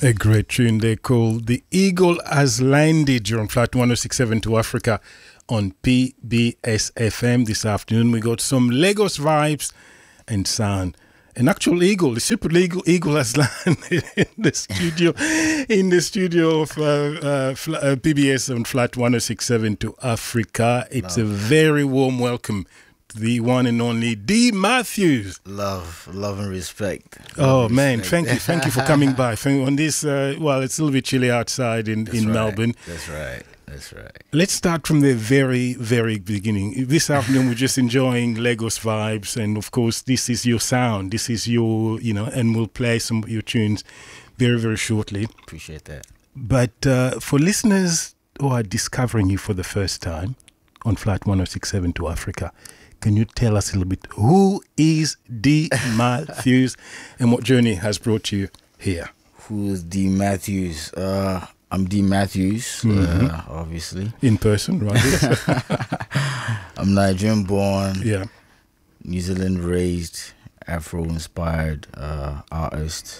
A great tune they called The Eagle Has Landed. You're on Flight 1067 to Africa on PBS FM. This afternoon we got some Lagos vibes and sound. An actual eagle, the super eagle has landed in the studio of PBS on Flight 1067 to Africa. It's a very warm welcome to the one and only D. Matthews. Love and respect. Man, thank you for coming by. On this, it's a little bit chilly outside in Melbourne. That's right. Let's start from the very, very beginning. This afternoon, we're just enjoying Lagos vibes. And, of course, this is your sound. This is your, and we'll play some of your tunes very, very shortly. Appreciate that. But for listeners who are discovering you for the first time on Flight 1067 to Africa, can you tell us a little bit, who is D. Matthews and what journey has brought you here? Who is D. Matthews? I'm D. Matthews, obviously. In person, right? I'm Nigerian born, New Zealand raised, Afro-inspired artist,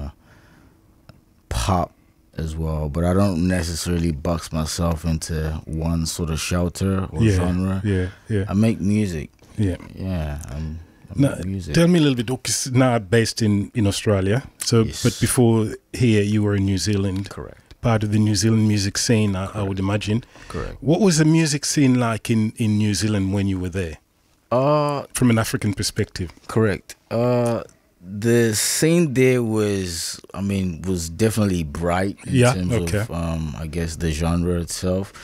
pop as well. But I don't necessarily box myself into one sort of shelter or genre. I make music. Music. Tell me a little bit, because now based in Australia. So, yes. But before here, you were in New Zealand. Correct. Part of the New Zealand music scene, I would imagine. Correct. What was the music scene like in New Zealand when you were there? From an African perspective. Correct. The scene there was definitely bright in terms of, I guess, the genre itself.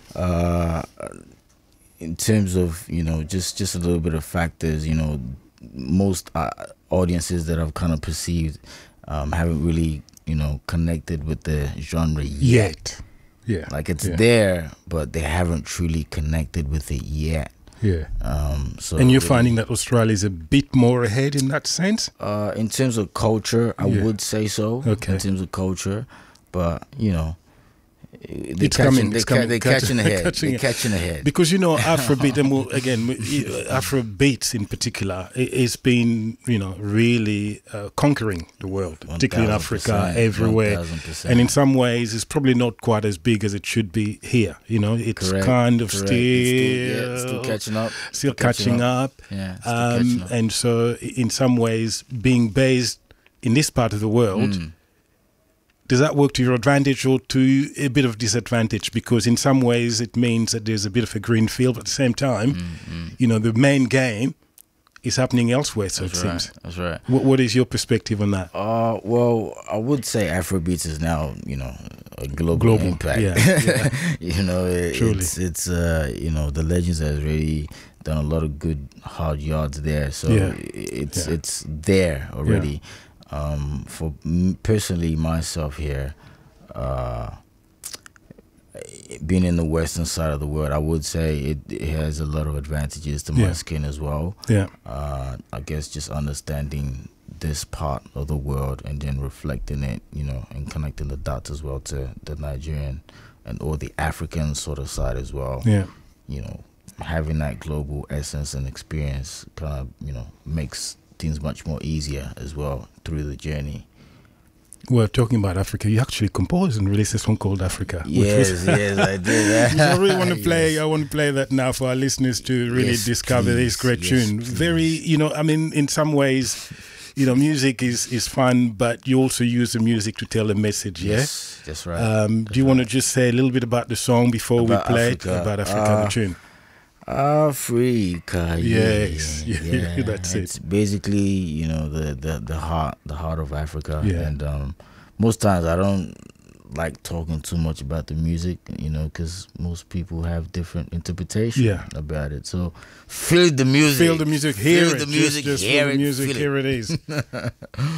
In terms of, just a little bit of factors, most audiences that I've kind of perceived haven't really, connected with the genre yet. Yeah. Like it's there, but they haven't truly connected with it yet. Yeah. And you're finding that Australia is a bit more ahead in that sense? In terms of culture, I would say so. Okay. In terms of culture, but They're catching ahead. They're catching ahead. Because Afrobeat, and Afrobeats in particular, it's been really conquering the world, particularly in Africa, everywhere. 1000%. And in some ways, it's probably not quite as big as it should be here. It's Correct. kind of Correct. still catching up. Still catching up. Yeah. Still catching up. And so, in some ways, being based in this part of the world. Does that work to your advantage or to a bit of disadvantage? Because in some ways it means that there's a bit of a green field, but at the same time, the main game is happening elsewhere, so it seems. That's right. What is your perspective on that? Well, I would say Afrobeats is now, a global impact. Yeah. Truly. It's the legends has really done a lot of good hard yards there. So it's there already. Yeah. For personally myself here, being in the western side of the world, I would say it has a lot of advantages to my skin as well. Yeah. I guess just understanding this part of the world and then reflecting it, and connecting the dots as well to the Nigerian or the African sort of side as well. Yeah. Having that global essence and experience kind of, makes things much more easier as well through the journey. Well, talking about Africa, you actually composed and released a song called Africa. Yes, I did. I really want to play. I want to play that now for our listeners to really discover this great tune. Please. Very, in some ways, music is fun, but you also use the music to tell a message. Yes, that's right. Do you want to just say a little bit about the song before we play about Africa, the tune? Africa, yes, that's it. It's basically, the heart of Africa, and most times I don't like talking too much about the music, because most people have different interpretation about it. So feel the music, hear it, the music, just hear feel the music, feel here it is.